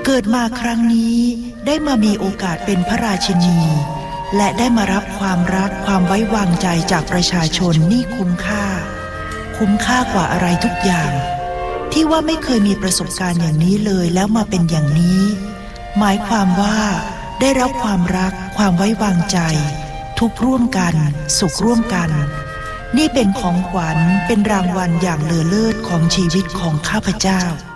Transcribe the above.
เกิดมาครั้งนี้ได้มามีโอกาสเป็นพระราชินีและได้มารับความรักความไว้วางใจจากประชาชนนี่คุ้มค่ากว่าอะไรทุกอย่างที่ว่าไม่เคยมีประสบการณ์อย่างนี้เลยแล้วมาเป็นอย่างนี้หมายความว่าได้รับความรักความไว้วางใจทุกข์ร่วมกันสุขร่วมกันนี่เป็นของขวัญเป็นรางวัลอย่างเลอเลิศของชีวิตของข้าพเจ้า